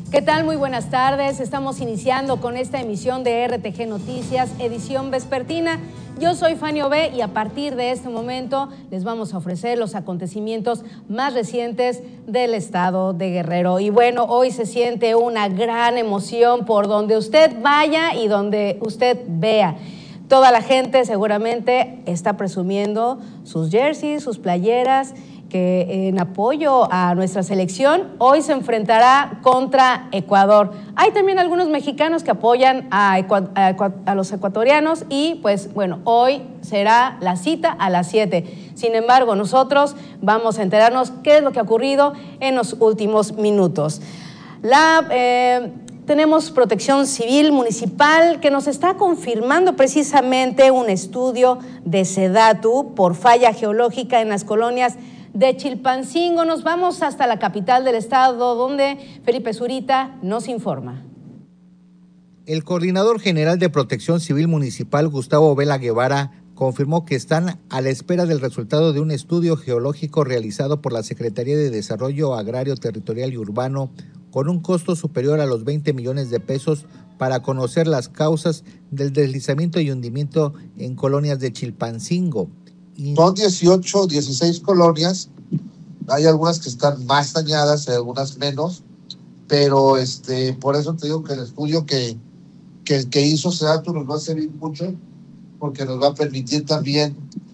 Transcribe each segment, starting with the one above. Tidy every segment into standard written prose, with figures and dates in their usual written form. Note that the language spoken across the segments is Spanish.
¿Qué tal? Muy buenas tardes. Estamos iniciando con esta emisión de RTG Noticias, edición vespertina. Yo soy Fanny Obé y a partir de este momento les vamos a ofrecer los acontecimientos más recientes del estado de Guerrero. Y bueno, hoy se siente una gran emoción por donde usted vaya y donde usted vea. Toda la gente seguramente está presumiendo sus jerseys, sus playeras, que en apoyo a nuestra selección hoy se enfrentará contra Ecuador. Hay también algunos mexicanos que apoyan a los ecuatorianos y pues bueno, hoy será la cita a las 7. Sin embargo, nosotros vamos a enterarnos qué es lo que ha ocurrido en los últimos minutos. Tenemos Protección Civil Municipal que nos está confirmando precisamente un estudio de SEDATU por falla geológica en las colonias de Chilpancingo. Nos vamos hasta la capital del estado, donde Felipe Zurita nos informa. El coordinador general de Protección Civil Municipal, Gustavo Vela Guevara, confirmó que están a la espera del resultado de un estudio geológico realizado por la Secretaría de Desarrollo Agrario, Territorial y Urbano, con un costo superior a los 20 millones de pesos para conocer las causas del deslizamiento y hundimiento en colonias de Chilpancingo. Son 18, 16 colonias, hay algunas que están más dañadas, hay algunas menos, pero por eso te digo que el estudio que hizo SEDATU nos va a servir mucho, porque nos va a permitir también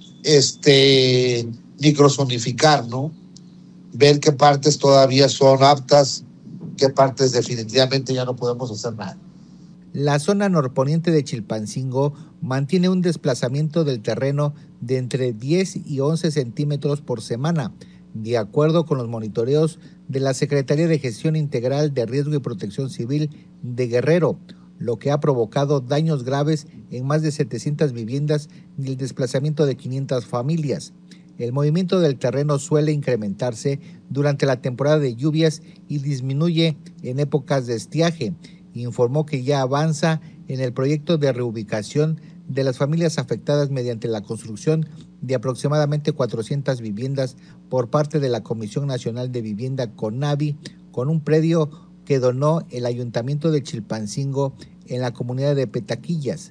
microzonificar, ¿no? Ver qué partes todavía son aptas, qué partes definitivamente ya no podemos hacer nada. La zona norponiente de Chilpancingo mantiene un desplazamiento del terreno de entre 10 y 11 centímetros por semana, de acuerdo con los monitoreos de la Secretaría de Gestión Integral de Riesgo y Protección Civil de Guerrero, lo que ha provocado daños graves en más de 700 viviendas y el desplazamiento de 500 familias. El movimiento del terreno suele incrementarse durante la temporada de lluvias y disminuye en épocas de estiaje. Informó que ya avanza en el proyecto de reubicación de las familias afectadas mediante la construcción de aproximadamente 400 viviendas por parte de la Comisión Nacional de Vivienda CONAVI, con un predio que donó el Ayuntamiento de Chilpancingo en la comunidad de Petaquillas.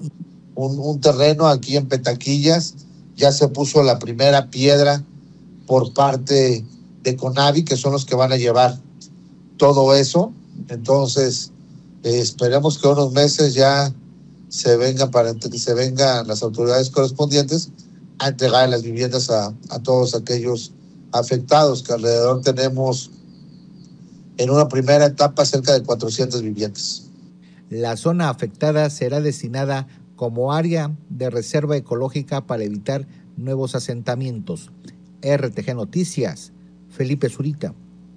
Un terreno aquí en Petaquillas, ya se puso la primera piedra por parte de CONAVI, que son los que van a llevar todo eso. Entonces, esperemos que unos meses ya se vengan las autoridades correspondientes a entregar las viviendas a todos aquellos afectados, que alrededor tenemos en una primera etapa cerca de 400 viviendas. La zona afectada será destinada como área de reserva ecológica para evitar nuevos asentamientos. RTG Noticias, Felipe Zurita.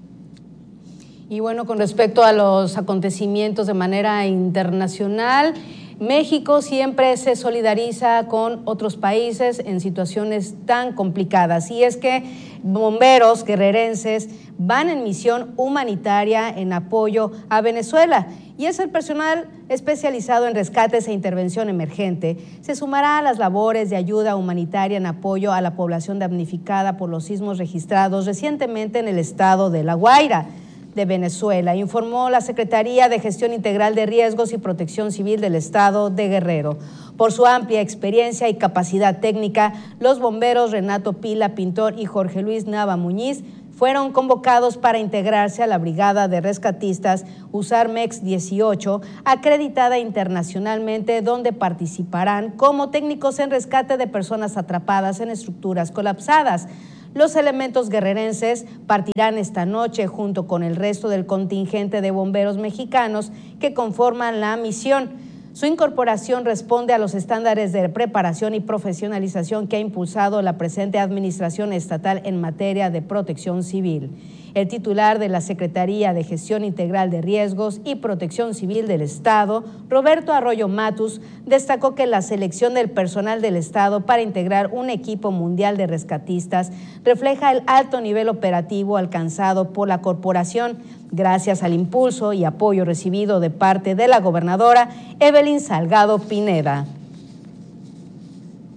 Y bueno, con respecto a los acontecimientos de manera internacional, México siempre se solidariza con otros países en situaciones tan complicadas. Y es que bomberos guerrerenses van en misión humanitaria en apoyo a Venezuela. Y es el personal especializado en rescates e intervención emergente. Se sumará a las labores de ayuda humanitaria en apoyo a la población damnificada por los sismos registrados recientemente en el estado de La Guaira de Venezuela, informó la Secretaría de Gestión Integral de Riesgos y Protección Civil del Estado de Guerrero. Por su amplia experiencia y capacidad técnica, los bomberos Renato Pila Pintor y Jorge Luis Nava Muñiz fueron convocados para integrarse a la Brigada de Rescatistas USARMEX 18, acreditada internacionalmente, donde participarán como técnicos en rescate de personas atrapadas en estructuras colapsadas. Los elementos guerrerenses partirán esta noche junto con el resto del contingente de bomberos mexicanos que conforman la misión. Su incorporación responde a los estándares de preparación y profesionalización que ha impulsado la presente administración estatal en materia de protección civil. El titular de la Secretaría de Gestión Integral de Riesgos y Protección Civil del Estado, Roberto Arroyo Matus, destacó que la selección del personal del Estado para integrar un equipo mundial de rescatistas refleja el alto nivel operativo alcanzado por la corporación, gracias al impulso y apoyo recibido de parte de la gobernadora Evelyn Salgado Pineda.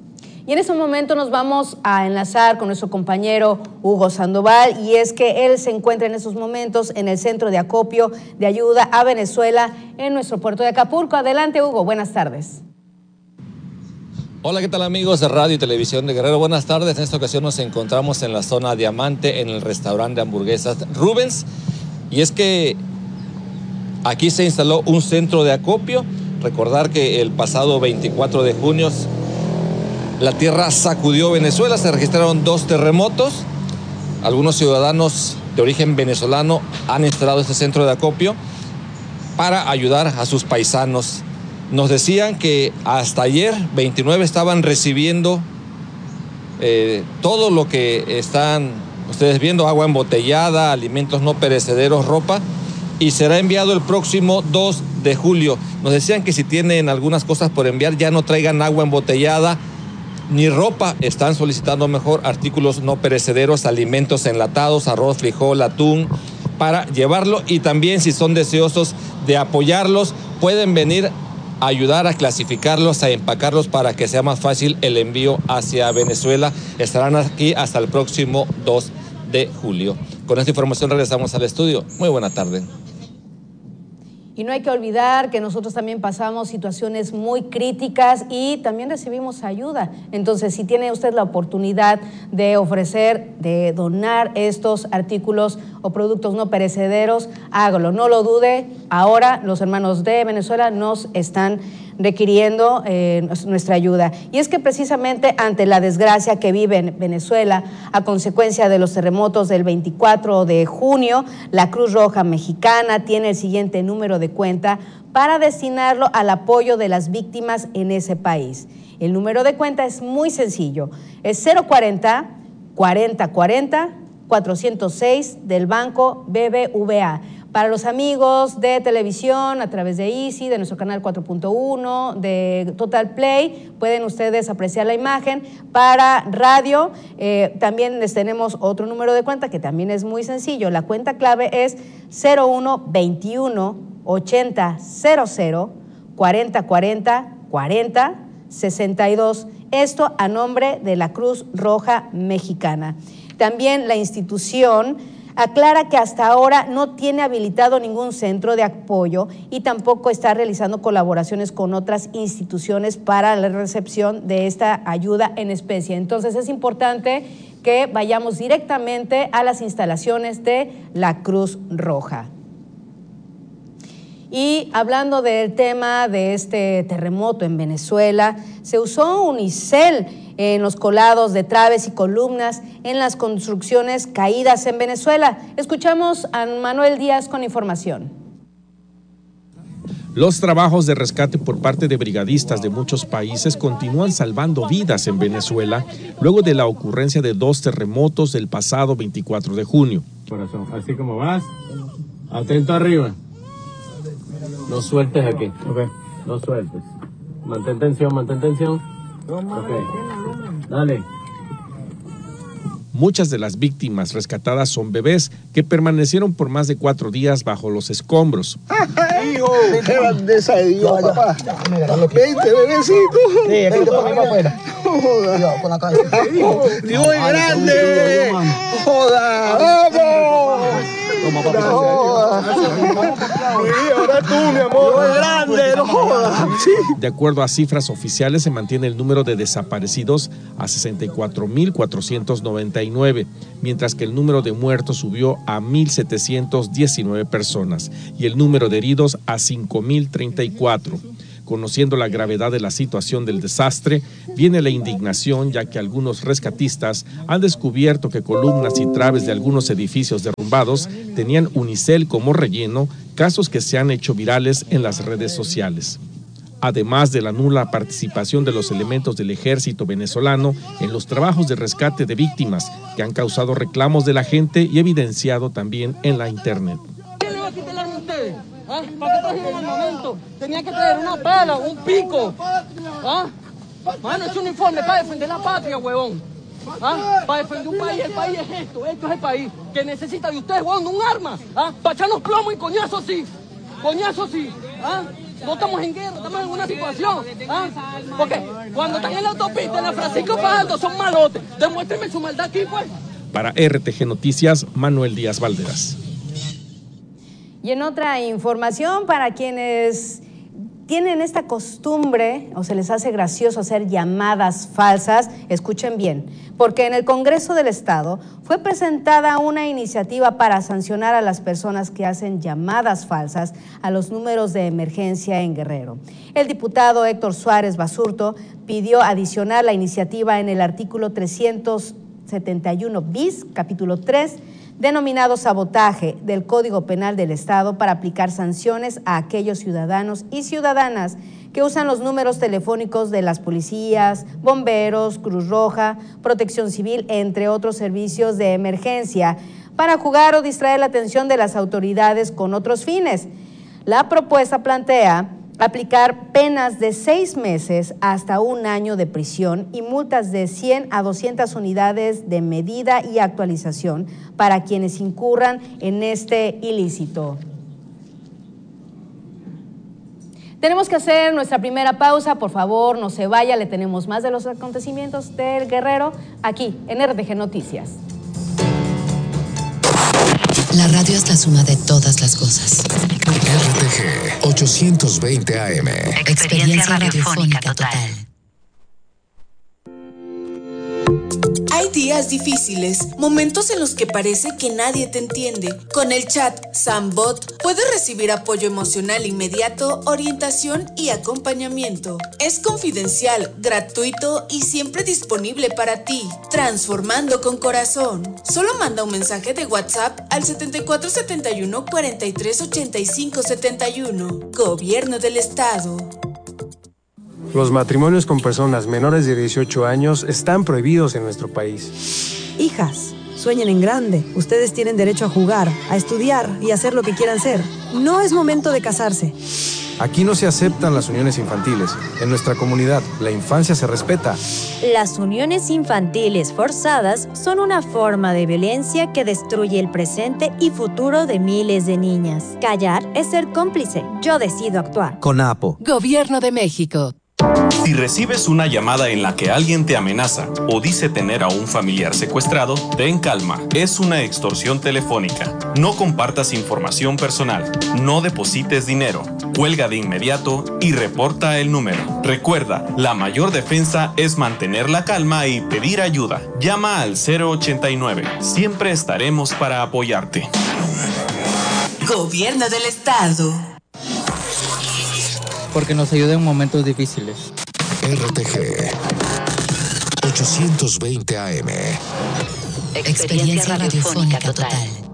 Y en ese momento nos vamos a enlazar con nuestro compañero Hugo Sandoval, y es que él se encuentra en esos momentos en el centro de acopio de ayuda a Venezuela en nuestro puerto de Acapulco. Adelante, Hugo, buenas tardes. Hola, ¿qué tal amigos de Radio y Televisión de Guerrero? Buenas tardes. En esta ocasión nos encontramos en la zona Diamante, en el restaurante de hamburguesas Rubens. Y es que aquí se instaló un centro de acopio. Recordar que el pasado 24 de junio la tierra sacudió Venezuela, se registraron 2 terremotos. Algunos ciudadanos de origen venezolano han instalado este centro de acopio para ayudar a sus paisanos. Nos decían que hasta ayer, 29, estaban recibiendo todo lo que están ustedes viendo: agua embotellada, alimentos no perecederos, ropa, y será enviado el próximo 2 de julio. Nos decían que si tienen algunas cosas por enviar, ya no traigan agua embotellada ni ropa. Están solicitando mejor artículos no perecederos, alimentos enlatados, arroz, frijol, atún, para llevarlo. Y también, si son deseosos de apoyarlos, pueden venir a ayudar a clasificarlos, a empacarlos para que sea más fácil el envío hacia Venezuela. Estarán aquí hasta el próximo 2 de julio. Con esta información regresamos al estudio. Muy buena tarde. Y no hay que olvidar que nosotros también pasamos situaciones muy críticas y también recibimos ayuda. Entonces, si tiene usted la oportunidad de ofrecer, de donar estos artículos o productos no perecederos, hágalo, no lo dude. Ahora los hermanos de Venezuela nos están requiriendo nuestra ayuda. Y es que precisamente ante la desgracia que vive en Venezuela a consecuencia de los terremotos del 24 de junio, la Cruz Roja Mexicana tiene el siguiente número de cuenta para destinarlo al apoyo de las víctimas en ese país. El número de cuenta es muy sencillo, es 040 40 40 406 del Banco BBVA. Para los amigos de televisión, a través de Easy, de nuestro canal 4.1, de Total Play, pueden ustedes apreciar la imagen. Para radio, también les tenemos otro número de cuenta que también es muy sencillo. La cuenta clave es 01 21 80 00 40 40 40 62. Esto a nombre de la Cruz Roja Mexicana. También la institución aclara que hasta ahora no tiene habilitado ningún centro de apoyo y tampoco está realizando colaboraciones con otras instituciones para la recepción de esta ayuda en especie. Entonces es importante que vayamos directamente a las instalaciones de la Cruz Roja. Y hablando del tema de este terremoto en Venezuela, se usó unicel en los colados de traves y columnas en las construcciones caídas en Venezuela. Escuchamos a Manuel Díaz con información. Los trabajos de rescate por parte de brigadistas de muchos países continúan salvando vidas en Venezuela luego de la ocurrencia de 2 terremotos del pasado 24 de junio. Corazón, así como vas, atento arriba. No sueltes aquí, ok. No sueltes. Mantén tensión, mantén tensión. Ok. Dale. Muchas de las víctimas rescatadas son bebés que permanecieron por más de 4 días bajo los escombros. Hijo, qué grandeza de Dios, papá. Vente, bebecito. Sí, aquí te ponemos afuera. Joda. Con la cabeza. Dios es grande. Joda, vamos. Toma, papá. Ahora tú, mi amor. Dios es grande, no jodas. De acuerdo a cifras oficiales, se mantiene el número de desaparecidos a 64.499, mientras que el número de muertos subió a 1.719 personas y el número de heridos a 5.034. Conociendo la gravedad de la situación del desastre, viene la indignación, ya que algunos rescatistas han descubierto que columnas y traves de algunos edificios derrumbados tenían unicel como relleno, casos que se han hecho virales en las redes sociales. Además de la nula participación de los elementos del ejército venezolano en los trabajos de rescate de víctimas, que han causado reclamos de la gente y evidenciado también en la internet. ¿Qué le va a quitar a ustedes? ¿Ah? ¿Para qué trajeron armamento? Tenía que traer una pala, un pico. ¿Ah? Mano, es un uniforme para defender la patria, huevón. ¿Ah? Para defender un país. El país es esto es el país que necesita de ustedes, huevón, un arma. ¿Ah? Para echarnos plomo y coñazo sí. Coñazo sí. ¿Ah? No estamos en guerra, estamos en una situación. ¿Ah? Porque cuando están en la autopista, en la Francisco Fajardo, son malotes. Demuéstrenme su maldad aquí, pues. Para RTG Noticias, Manuel Díaz Valderas. Y en otra información, para quienes tienen esta costumbre o se les hace gracioso hacer llamadas falsas, escuchen bien, porque en el Congreso del Estado fue presentada una iniciativa para sancionar a las personas que hacen llamadas falsas a los números de emergencia en Guerrero. El diputado Héctor Suárez Basurto pidió adicionar la iniciativa en el artículo 371 bis, capítulo 3, denominado sabotaje del Código Penal del Estado para aplicar sanciones a aquellos ciudadanos y ciudadanas que usan los números telefónicos de las policías, bomberos, Cruz Roja, Protección Civil, entre otros servicios de emergencia, para jugar o distraer la atención de las autoridades con otros fines. La propuesta plantea aplicar penas de 6 meses hasta 1 año de prisión y multas de 100 a 200 unidades de medida y actualización para quienes incurran en este ilícito. Tenemos que hacer nuestra primera pausa, por favor, no se vaya, le tenemos más de los acontecimientos del Guerrero aquí en RTG Noticias. La radio es la suma de todas las cosas. RTG 820 AM. Experiencia radiofónica total. Hay días difíciles, momentos en los que parece que nadie te entiende. Con el chat Sambot puedes recibir apoyo emocional inmediato, orientación y acompañamiento. Es confidencial, gratuito y siempre disponible para ti. Transformando con corazón. Solo manda un mensaje de WhatsApp al 7471 43 85 71. Gobierno del Estado. Los matrimonios con personas menores de 18 años están prohibidos en nuestro país. Hijas, sueñen en grande. Ustedes tienen derecho a jugar, a estudiar y a hacer lo que quieran ser. No es momento de casarse. Aquí no se aceptan las uniones infantiles. En nuestra comunidad, la infancia se respeta. Las uniones infantiles forzadas son una forma de violencia que destruye el presente y futuro de miles de niñas. Callar es ser cómplice. Yo decido actuar. CONAPO. Gobierno de México. Si recibes una llamada en la que alguien te amenaza o dice tener a un familiar secuestrado, ten calma. Es una extorsión telefónica. No compartas información personal. No deposites dinero. Cuelga de inmediato y reporta el número. Recuerda, la mayor defensa es mantener la calma y pedir ayuda. Llama al 089. Siempre estaremos para apoyarte. Gobierno del Estado. Porque nos ayuda en momentos difíciles. RTG 820 AM. Experiencia radiofónica total.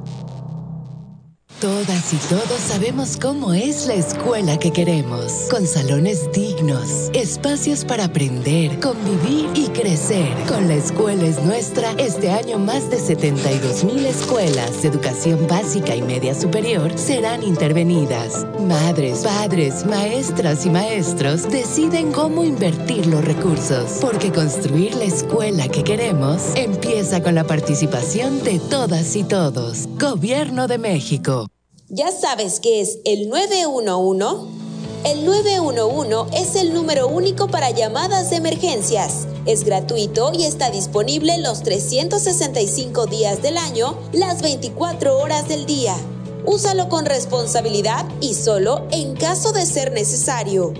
Todas y todos sabemos cómo es la escuela que queremos, con salones dignos, espacios para aprender, convivir y crecer. Con La Escuela es Nuestra, este año más de 72,000 escuelas de educación básica y media superior serán intervenidas. Madres, padres, maestras y maestros deciden cómo invertir los recursos, porque construir la escuela que queremos empieza con la participación de todas y todos. Gobierno de México. ¿Ya sabes qué es el 911? El 911 es el número único para llamadas de emergencias. Es gratuito y está disponible los 365 días del año, las 24 horas del día. Úsalo con responsabilidad y solo en caso de ser necesario.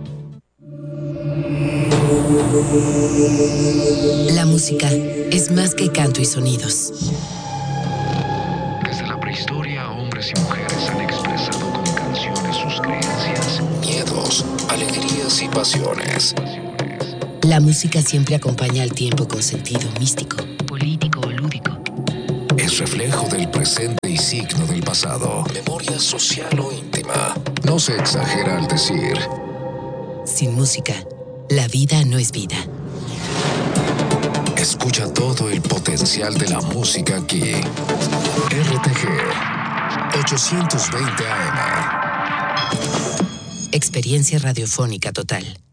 La música es más que canto y sonidos. Desde la prehistoria, hombres y mujeres han expresado con canciones sus creencias, miedos, alegrías y pasiones. La música siempre acompaña al tiempo con sentido místico, político o lúdico. Es reflejo del presente y signo del pasado. Memoria social o íntima. No se exagera al decir: sin música, la vida no es vida. Escucha todo el potencial de la música aquí. RTG 820 AM. Experiencia radiofónica total.